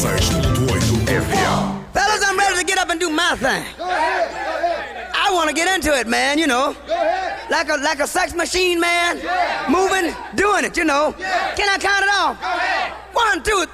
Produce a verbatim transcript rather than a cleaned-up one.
Fellas, I'm ready to get up and do my thing. Go ahead, go ahead. I want to get into it, man, you know. Go ahead. Like a like a sex machine, man. Yeah. Moving, doing it, you know. Yeah. Can I count it off? Go ahead. One, two,